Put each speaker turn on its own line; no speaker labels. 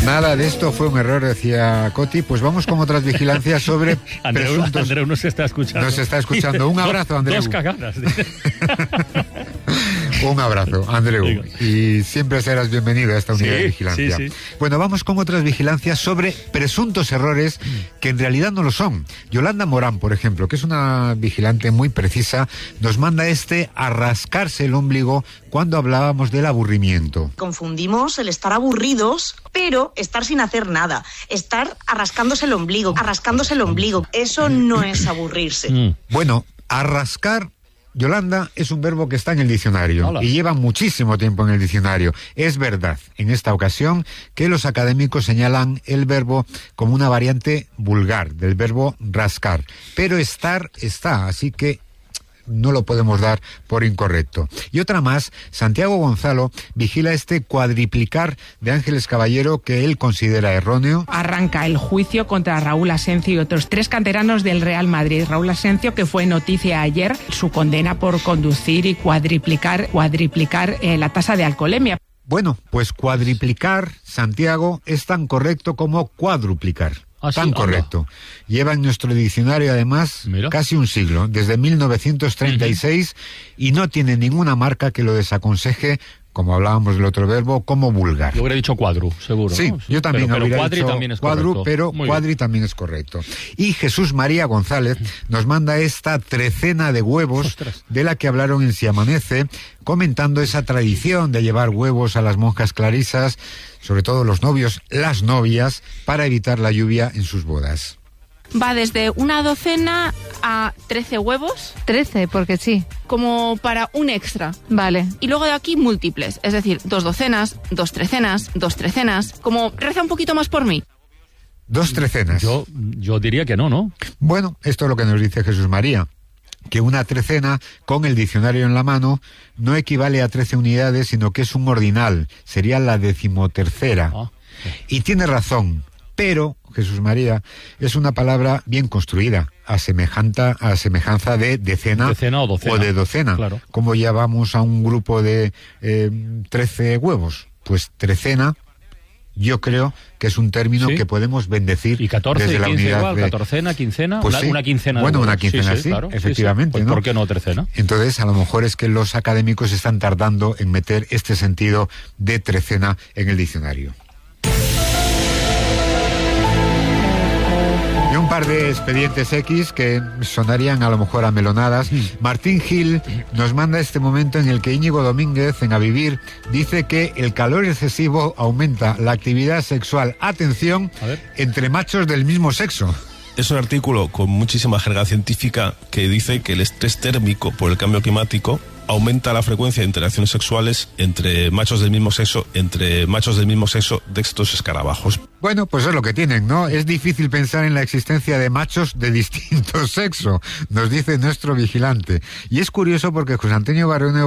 Nada de esto fue un error, decía Coti. Pues vamos con otras vigilancias sobre presuntos...
Andreu nos está escuchando.
Nos está escuchando. Un abrazo, Andreu.
Dos cagadas.
Un abrazo, Andreu. Y siempre serás bienvenido a esta unidad de vigilancia.
Sí.
Bueno, vamos con otras vigilancias sobre presuntos errores que en realidad no lo son. Yolanda Morán, por ejemplo, que es una vigilante muy precisa, nos manda a rascarse el ombligo cuando hablábamos del aburrimiento.
Confundimos el estar aburridos, pero estar sin hacer nada. Estar arrascándose el ombligo. Eso no es aburrirse.
Bueno, arrascar, Yolanda, es un verbo que está en el diccionario. Hola. Y lleva muchísimo tiempo en el diccionario. Es verdad, en esta ocasión, que los académicos señalan el verbo como una variante vulgar del verbo rascar. Pero estar está, así que no lo podemos dar por incorrecto. Y otra más, Santiago Gonzalo vigila cuadriplicar de Ángeles Caballero que él considera erróneo.
Arranca el juicio contra Raúl Asencio y otros 3 canteranos del Real Madrid. Raúl Asencio, que fue noticia ayer, su condena por conducir y cuadriplicar la tasa de alcoholemia.
Bueno, pues cuadriplicar, Santiago, es tan correcto como cuadruplicar. Tan correcto. Lleva en nuestro diccionario, además, casi un siglo, desde 1936, y no tiene ninguna marca que lo desaconseje, como hablábamos del otro verbo, como vulgar.
Yo hubiera dicho cuadru, seguro.
Sí, ¿no? Yo también
pero
habría
cuadri
dicho
también es
cuadru,
correcto.
pero cuadri también es correcto. Y Jesús María González nos manda esta trecena de huevos de la que hablaron en Si Amanece, comentando esa tradición de llevar huevos a las monjas clarisas, sobre todo los novios, las novias, para evitar la lluvia en sus bodas.
Va desde una docena a 13 huevos.
13, porque sí.
Como para un extra.
Vale.
Y luego de aquí múltiples, es decir, 2 docenas, 2 trecenas, 2 trecenas. Como reza un poquito más por mí.
2 trecenas.
Yo diría que no.
Bueno, esto es lo que nos dice Jesús María, que una trecena, con el diccionario en la mano, no equivale a 13 unidades, sino que es un ordinal, sería la 13ª. Y tiene razón, pero, Jesús María, es una palabra bien construida, a semejanza de decena o de docena. Claro. Como llamamos a un grupo de 13 huevos, pues trecena, yo creo que es un término que podemos bendecir.
Y 14
desde
y 15
la unidad
igual,
de...
14, quincena,
pues
una quincena.
Bueno, una quincena sí, claro, efectivamente.
Pues
¿no?
¿por qué no trecena?
Entonces, a lo mejor es que los académicos están tardando en meter este sentido de trecena en el diccionario. Y un par de expedientes X que sonarían a lo mejor a melonadas. Martín Gil nos manda este momento en el que Íñigo Domínguez, en A Vivir, dice que el calor excesivo aumenta la actividad sexual, atención, entre machos del mismo sexo.
Es un artículo con muchísima jerga científica que dice que el estrés térmico por el cambio climático aumenta la frecuencia de interacciones sexuales entre machos del mismo sexo de estos escarabajos.
Bueno, pues es lo que tienen, ¿no? Es difícil pensar en la existencia de machos de distinto sexo, nos dice nuestro vigilante. Y es curioso porque José Antonio Barreno